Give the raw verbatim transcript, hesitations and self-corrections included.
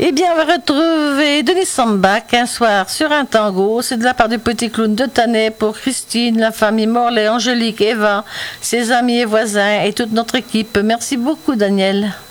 Eh bien, on va retrouver Denis Sambach un soir sur un tango. C'est de la part du Petit Clown de Tannay pour Christine, la famille Morlaix, Angélique, Eva, ses amis et voisins et toute notre équipe. Merci beaucoup, Daniel.